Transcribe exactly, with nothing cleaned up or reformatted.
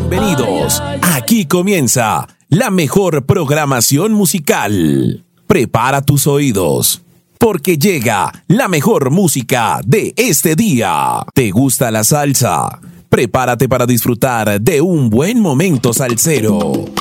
Bienvenidos. Aquí comienza la mejor programación musical. Prepara tus oídos, porque llega la mejor música de este día. ¿Te gusta la salsa? Prepárate para disfrutar de un buen momento salsero.